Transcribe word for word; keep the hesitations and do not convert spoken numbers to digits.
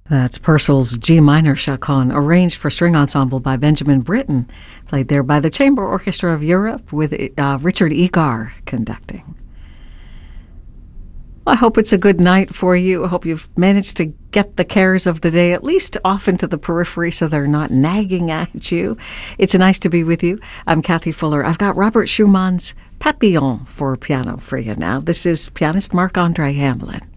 That's Purcell's G minor chaconne, arranged for string ensemble by Benjamin Britten, played there by the Chamber Orchestra of Europe with uh, Richard Egar conducting. I hope it's a good night for you. I hope you've managed to get the cares of the day at least off into the periphery so they're not nagging at you. It's nice to be with you. I'm Kathy Fuller. I've got Robert Schumann's Papillon for piano for you now. This is pianist Marc-Andre Hamelin.